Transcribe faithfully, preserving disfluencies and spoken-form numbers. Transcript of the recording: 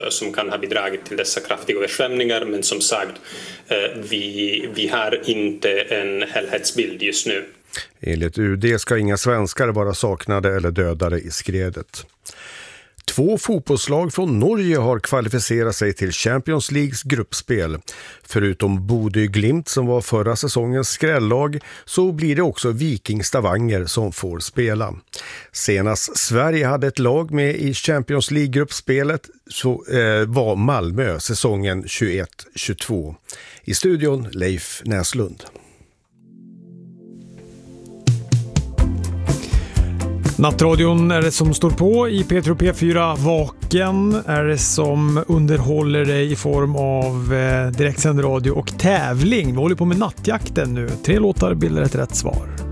som kan ha bidragit till dessa kraftiga översvämningar, men som sagt, vi, vi har inte en helhetsbild just nu. Enligt U D ska inga svenskar vara saknade eller dödade i skredet. Två fotbollslag från Norge har kvalificerat sig till Champions Leagues gruppspel. Förutom Bodø Glimt som var förra säsongens skrällag så blir det också Viking Stavanger som får spela. Senast Sverige hade ett lag med i Champions League-gruppspelet så eh, var Malmö säsongen tjugoett tjugotvå. I studion Leif Näslund. Nattradion är det som står på i P tre och P fyra. Vaken är det som underhåller dig i form av eh, direktsänd radio och tävling. Vi håller på med nattjakten nu. Tre låtar bildar ett rätt svar.